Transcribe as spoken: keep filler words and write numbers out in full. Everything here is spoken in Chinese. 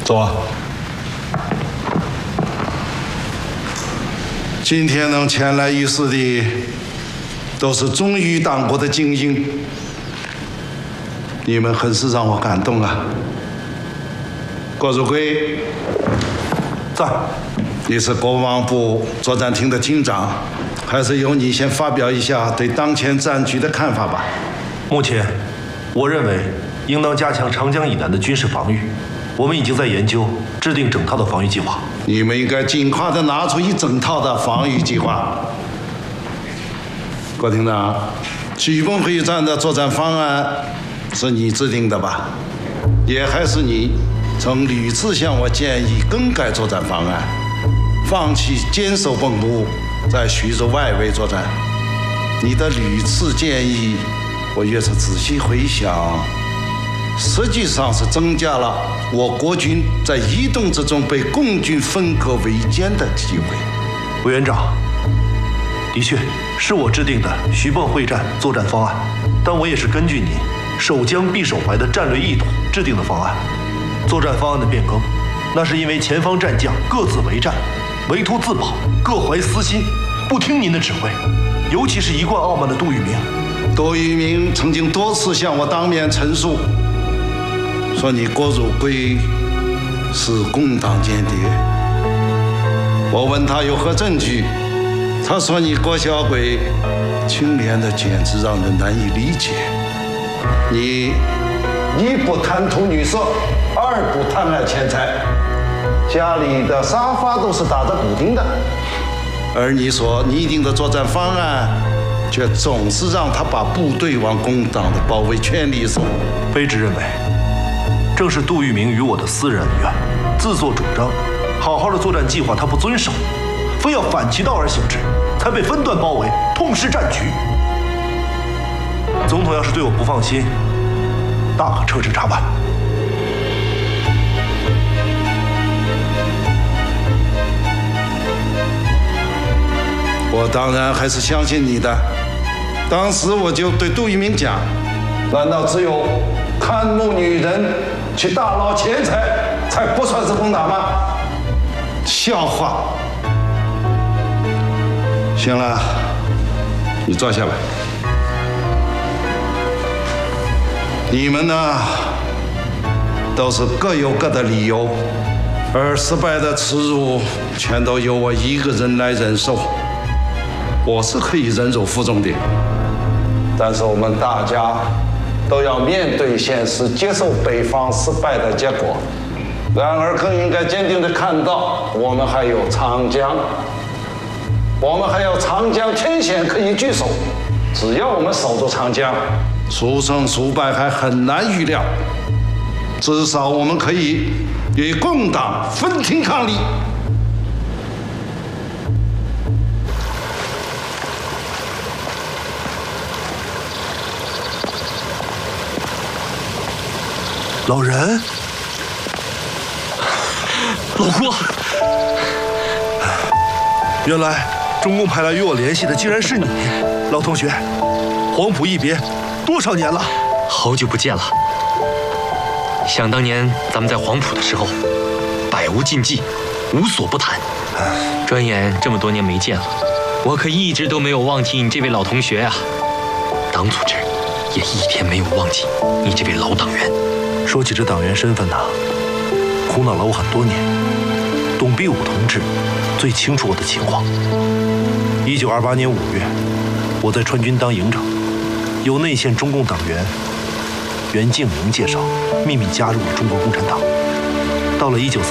走啊！今天能前来议事的，都是忠于党国的精英，你们很是让我感动啊！郭汝瑰， 在。 你是国防部作战厅的厅长，还是由你先发表一下对当前战局的看法吧。 目前，我认为应当加强长江以南的军事防御。我们已经在研究制定整套的防御计划。 你们应该尽快的拿出一整套的防御计划。郭厅长，徐蚌会战的作战方案是你制定的吧？也还是你曾屡次向我建议更改作战方案，放弃坚守蚌埠，在徐州外围作战。你的屡次建议，我越是仔细回想，实际上是增加了我国军在移动之中被共军分割围歼的机会。 委员长，的确是我制定的徐蚌会战作战方案，但我也是根据你守疆必守淮的战略意图制定的方案。作战方案的变更，那是因为前方战将各自为战，为图自保，各怀私心，不听您的指挥。尤其是一贯傲慢的杜聿明。 杜聿明曾经多次向我当面陈述，说你郭汝瑰是共党间谍。我问他有何证据，他说你郭小鬼清廉的简直让人难以理解。你一不贪图女色，二不贪爱钱财，家里的沙发都是打着补丁的，而你所拟定的作战方案却总是让他把部队往共党的包围圈里走。 卑职认为，正是杜聿明与我的私人恩怨，自作主张，好好的作战计划他不遵守，非要反其道而行之，才被分段包围，痛失战局。总统要是对我不放心，大可撤职查办。 我当然还是相信你的。当时我就对杜聿明讲，难道只有看慕女人去大捞钱财才不算是共党吗？笑话。行了，你坐下来。你们呢，都是各有各的理由，而失败的耻辱全都由我一个人来忍受。我是可以忍辱负重的，但是我们大家都要面对现实，接受北方失败的结果。然而，更应该坚定地看到，我们还有长江，我们还有长江天险可以据守。只要我们守住长江，孰胜孰败还很难预料。至少我们可以与共党分庭抗礼。 老人，老郭，原来中共派来与我联系的竟然是你，老同学。黄埔一别，多少年了？ 好久不见了。想当年咱们在黄埔的时候，百无禁忌，无所不谈。转眼这么多年没见了，我可一直都没有忘记你这位老同学啊。党组织也一天没有忘记你这位老党员。 说起这党员身份呐、啊，苦恼了我很多年。董必武同志最清楚我的情况。一九二八年五月，我在川军当营长，由内线中共党员袁敬明介绍，秘密加入了中国共产党。到了一九